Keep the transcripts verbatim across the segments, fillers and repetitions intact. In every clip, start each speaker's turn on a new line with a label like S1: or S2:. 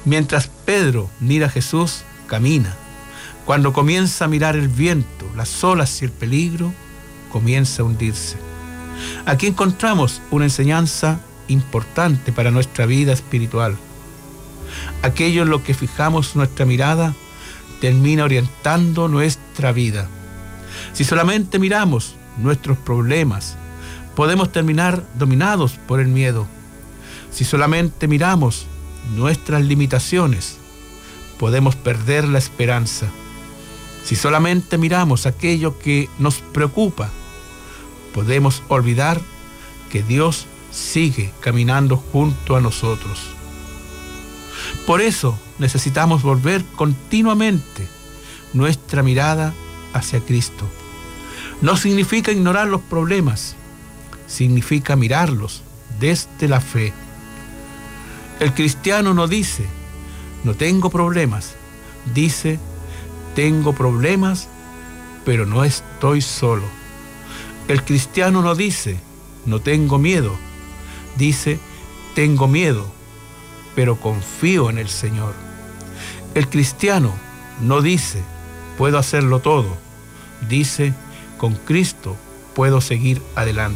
S1: Mientras Pedro mira a Jesús, camina. Cuando comienza a mirar el viento, las olas y el peligro, comienza a hundirse. Aquí encontramos una enseñanza importante para nuestra vida espiritual. Aquello en lo que fijamos nuestra mirada termina orientando nuestra vida. Si solamente miramos nuestros problemas, podemos terminar dominados por el miedo. Si solamente miramos nuestras limitaciones, podemos perder la esperanza. Si solamente miramos aquello que nos preocupa, podemos olvidar que Dios sigue caminando junto a nosotros. Por eso necesitamos volver continuamente nuestra mirada hacia Cristo. No significa ignorar los problemas, significa mirarlos desde la fe. El cristiano no dice, no tengo problemas, dice, tengo problemas, pero no estoy solo. El cristiano no dice, no tengo miedo, dice, tengo miedo, pero confío en el Señor. El cristiano no dice, puedo hacerlo todo, dice, con Cristo puedo seguir adelante.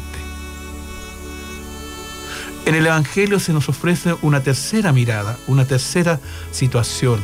S1: En el Evangelio se nos ofrece una tercera mirada, una tercera situación.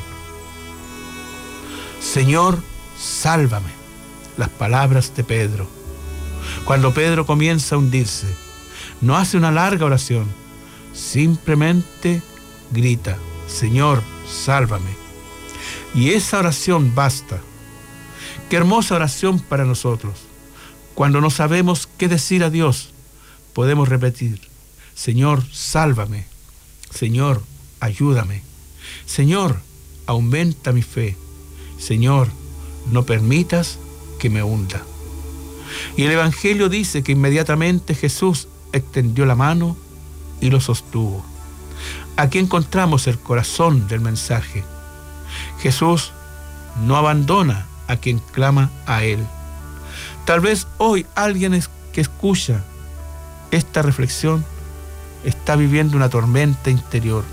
S1: Señor, sálvame. Las palabras de Pedro. Cuando Pedro comienza a hundirse, no hace una larga oración, simplemente grita, Señor, sálvame. Y esa oración basta. Qué hermosa oración para nosotros. Cuando no sabemos qué decir a Dios, podemos repetir, Señor, sálvame. Señor, ayúdame. Señor, aumenta mi fe. Señor, no permitas que me hunda. Y el Evangelio dice que inmediatamente Jesús extendió la mano y lo sostuvo. Aquí encontramos el corazón del mensaje. Jesús no abandona a quien clama a Él. Tal vez hoy alguien es que escucha esta reflexión está viviendo una tormenta interior.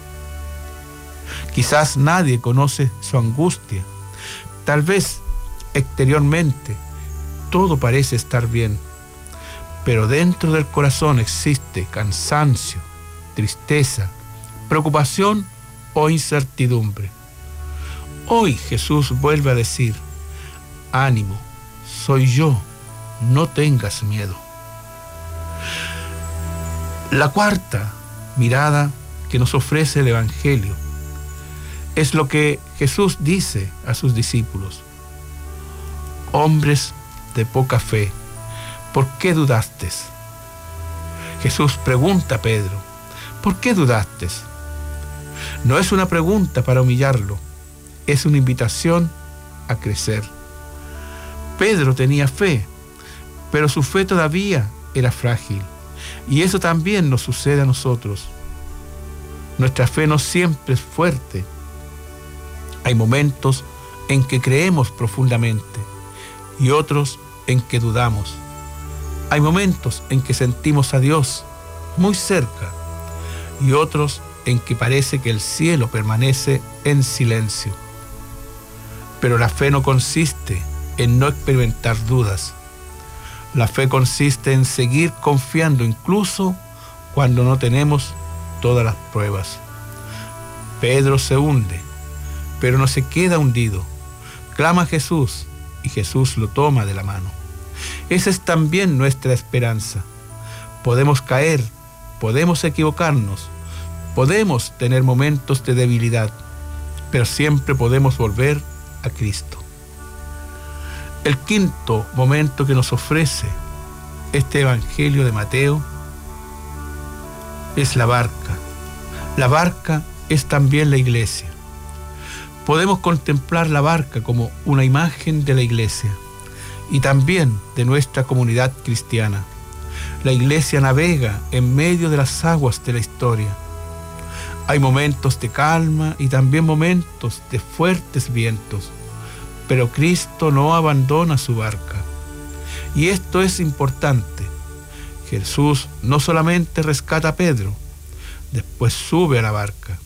S1: Quizás nadie conoce su angustia. Tal vez exteriormente todo parece estar bien, pero dentro del corazón existe cansancio, tristeza, preocupación o incertidumbre. Hoy Jesús vuelve a decir, ánimo, soy yo, no tengas miedo. La cuarta mirada que nos ofrece el Evangelio es lo que Jesús dice a sus discípulos. Hombres de poca fe, ¿por qué dudaste? Jesús pregunta a Pedro, ¿por qué dudaste? No es una pregunta para humillarlo, es una invitación a crecer. Pedro tenía fe, pero su fe todavía era frágil. Y eso también nos sucede a nosotros. Nuestra fe no siempre es fuerte. Hay momentos en que creemos profundamente y otros en que dudamos. Hay momentos en que sentimos a Dios muy cerca y otros en que parece que el cielo permanece en silencio. Pero la fe no consiste en no experimentar dudas. La fe consiste en seguir confiando incluso cuando no tenemos todas las pruebas. Pedro se hunde, pero no se queda hundido. Clama a Jesús y Jesús lo toma de la mano. Esa es también nuestra esperanza. Podemos caer, podemos equivocarnos, podemos tener momentos de debilidad, pero siempre podemos volver a Cristo. El quinto momento que nos ofrece este Evangelio de Mateo es la barca. La barca es también la iglesia. Podemos contemplar la barca como una imagen de la iglesia y también de nuestra comunidad cristiana. La iglesia navega en medio de las aguas de la historia. Hay momentos de calma y también momentos de fuertes vientos. Pero Cristo no abandona su barca. Y esto es importante. Jesús no solamente rescata a Pedro, después sube a la barca.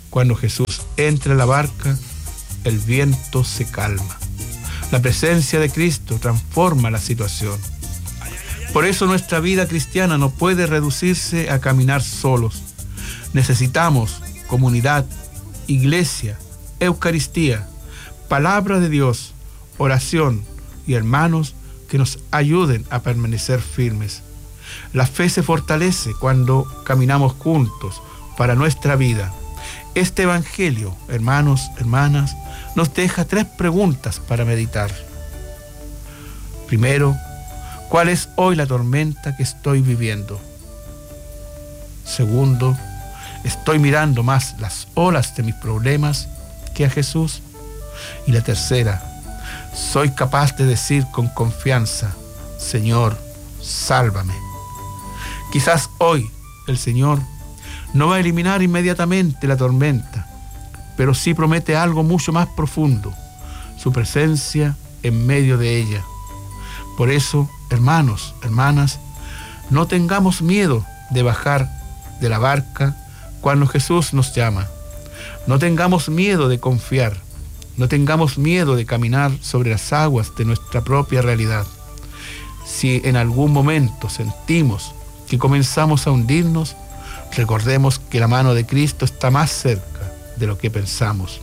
S1: Cuando Jesús entra en la barca, el viento se calma. La presencia de Cristo transforma la situación. Por eso nuestra vida cristiana no puede reducirse a caminar solos. Necesitamos comunidad, iglesia, Eucaristía, palabra de Dios, oración y hermanos que nos ayuden a permanecer firmes. La fe se fortalece cuando caminamos juntos para nuestra vida. Este Evangelio, hermanos, hermanas, nos deja tres preguntas para meditar. Primero, ¿cuál es hoy la tormenta que estoy viviendo? Segundo, ¿estoy mirando más las olas de mis problemas que a Jesús? Y la tercera, ¿soy capaz de decir con confianza, Señor, sálvame? Quizás hoy el Señor no va a eliminar inmediatamente la tormenta, pero sí promete algo mucho más profundo, su presencia en medio de ella. Por eso, hermanos, hermanas, no tengamos miedo de bajar de la barca cuando Jesús nos llama. No tengamos miedo de confiar. No tengamos miedo de caminar sobre las aguas de nuestra propia realidad. Si en algún momento sentimos que comenzamos a hundirnos, recordemos que la mano de Cristo está más cerca de lo que pensamos.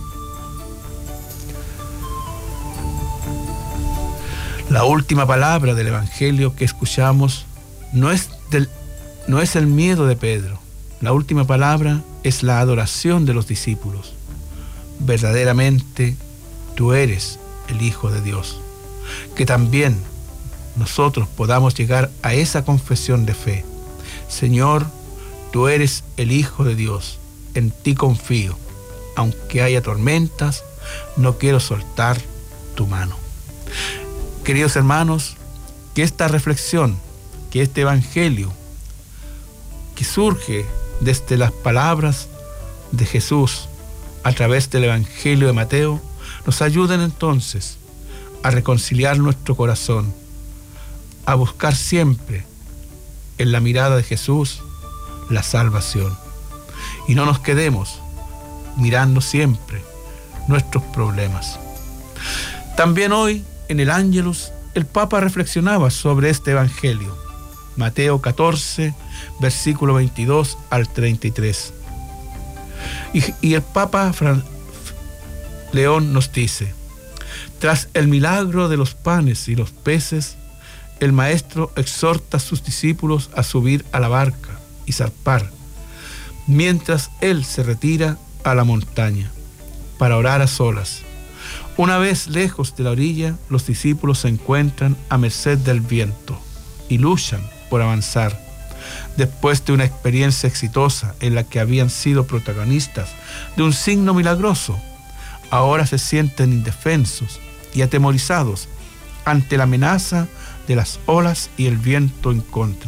S1: La última palabra del Evangelio que escuchamos no es, del, no es el miedo de Pedro. La última palabra es la adoración de los discípulos. Verdaderamente, tú eres el Hijo de Dios. Que también nosotros podamos llegar a esa confesión de fe. Señor, tú eres el Hijo de Dios. En ti confío. Aunque haya tormentas, no quiero soltar tu mano. Queridos hermanos, que esta reflexión, que este Evangelio, que surge desde las palabras de Jesús a través del Evangelio de Mateo, nos ayuden entonces a reconciliar nuestro corazón, a buscar siempre en la mirada de Jesús la salvación. Y no nos quedemos mirando siempre nuestros problemas. También hoy, en el Ángelus, el Papa reflexionaba sobre este Evangelio. Mateo catorce, versículo veintidós al treinta y tres. Y, y el Papa Fran, León nos dice: tras el milagro de los panes y los peces, el Maestro exhorta a sus discípulos a subir a la barca y zarpar, mientras él se retira a la montaña para orar a solas. Una vez lejos de la orilla, los discípulos se encuentran a merced del viento y luchan por avanzar. Después de una experiencia exitosa en la que habían sido protagonistas de un signo milagroso, ahora se sienten indefensos y atemorizados ante la amenaza de las olas y el viento en contra.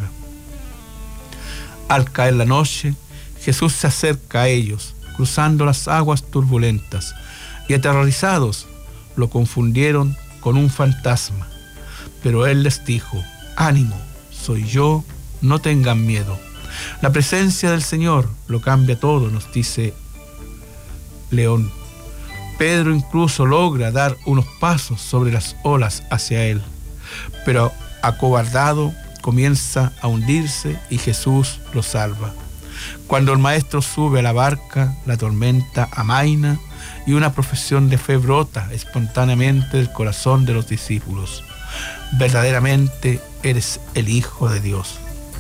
S1: Al caer la noche, Jesús se acerca a ellos, cruzando las aguas turbulentas, y aterrorizados lo confundieron con un fantasma. Pero él les dijo: ánimo, soy yo, no tengan miedo. La presencia del Señor lo cambia todo, nos dice León. Pedro incluso logra dar unos pasos sobre las olas hacia él, pero acobardado comienza a hundirse y Jesús lo salva. Cuando el Maestro sube a la barca, la tormenta amaina y una profesión de fe brota espontáneamente del corazón de los discípulos. Verdaderamente eres el Hijo de Dios.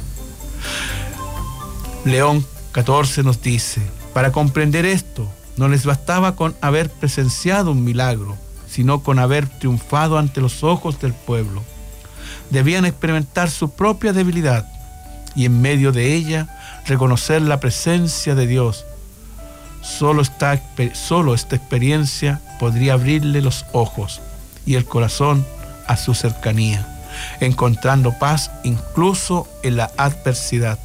S1: León catorce nos dice: para comprender esto, no les bastaba con haber presenciado un milagro, sino con haber triunfado ante los ojos del pueblo. Debían experimentar su propia debilidad y en medio de ella reconocer la presencia de Dios. Solo esta, solo esta experiencia podría abrirle los ojos y el corazón a su cercanía, encontrando paz incluso en la adversidad.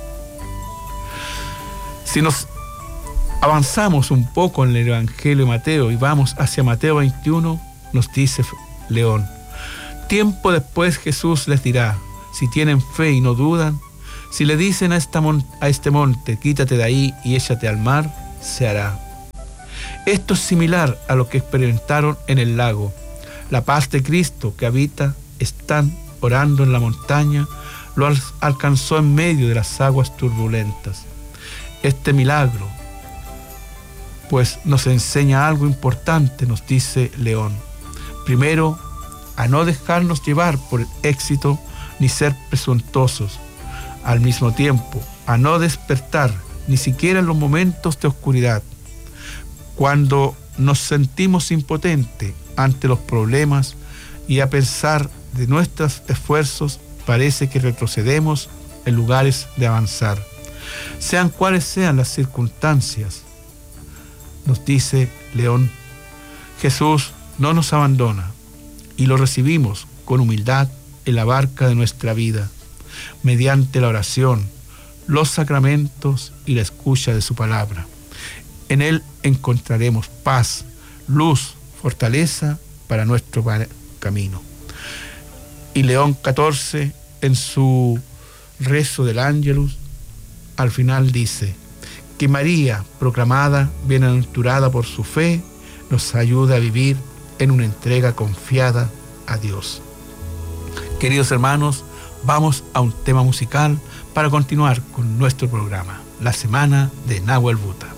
S1: Si nos avanzamos un poco en el Evangelio de Mateo y vamos hacia Mateo veintiuno, nos dice León: tiempo después Jesús les dirá, si tienen fe y no dudan, si le dicen a, esta mon- a este monte, quítate de ahí y échate al mar, se hará. Esto es similar a lo que experimentaron en el lago. La paz de Cristo que habita, están orando en la montaña, lo al- alcanzó en medio de las aguas turbulentas. Este milagro, pues, nos enseña algo importante, nos dice León. Primero, a no dejarnos llevar por el éxito ni ser presuntuosos. Al mismo tiempo, a no despertar ni siquiera en los momentos de oscuridad. Cuando nos sentimos impotentes ante los problemas y a pesar de nuestros esfuerzos, parece que retrocedemos en lugares de avanzar. Sean cuales sean las circunstancias, nos dice León, Jesús no nos abandona y lo recibimos con humildad en la barca de nuestra vida, mediante la oración, los sacramentos y la escucha de su palabra. En Él encontraremos paz, luz, fortaleza para nuestro camino. Y León catorce, en su rezo del Ángelus, al final dice que María, proclamada, bienaventurada por su fe, nos ayuda a vivir en una entrega confiada a Dios. Queridos hermanos, vamos a un tema musical para continuar con nuestro programa, la Semana de Nahuel Buta.